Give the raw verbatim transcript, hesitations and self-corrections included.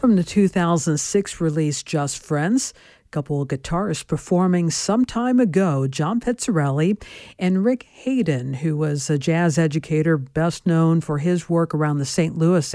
From the two thousand six release Just Friends, a couple of guitarists performing some time ago, John Pizzarelli and Rick Hayden, who was a jazz educator best known for his work around the Saint Louis